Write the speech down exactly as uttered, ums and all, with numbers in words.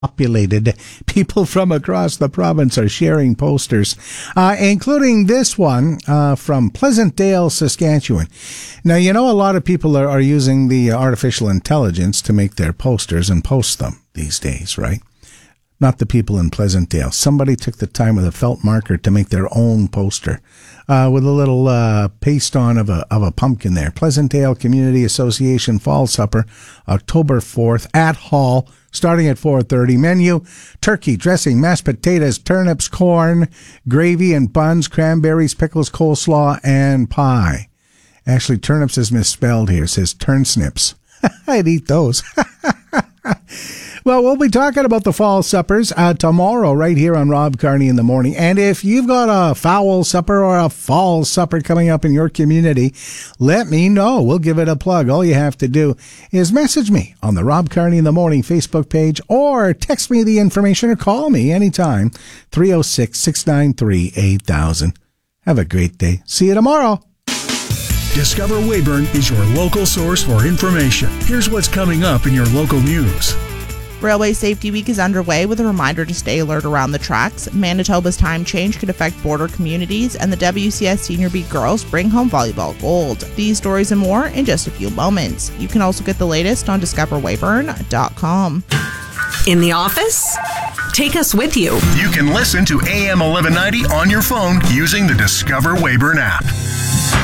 populated. People from across the province are sharing posters, uh, including this one uh, from Pleasantdale, Saskatchewan. Now, you know, a lot of people are, are using the artificial intelligence to make their posters and post them these days, right? Not the people in Pleasantdale. Somebody took the time with a felt marker to make their own poster uh, with a little uh, paste on of a of a pumpkin there. Pleasantdale Community Association Fall Supper, October fourth at Hall, starting at four thirty. Menu: turkey, dressing, mashed potatoes, turnips, corn, gravy and buns, cranberries, pickles, coleslaw, and pie. Actually, turnips is misspelled here. It says turnsnips. I'd eat those. Well, we'll be talking about the fall suppers uh, tomorrow right here on Rob Carney in the Morning. And if you've got a fowl supper or a fall supper coming up in your community, let me know. We'll give it a plug. All you have to do is message me on the Rob Carney in the Morning Facebook page or text me the information or call me anytime, three oh six, six nine three, eight thousand. Have a great day. See you tomorrow. Discover Weyburn is your local source for information. Here's what's coming up in your local news. Railway Safety Week is underway with a reminder to stay alert around the tracks. Manitoba's time change could affect border communities, and the W C S Senior B girls bring home volleyball gold. These stories and more in just a few moments. You can also get the latest on discover weyburn dot com. In the office? Take us with you. You can listen to A M eleven ninety on your phone using the Discover Weyburn app.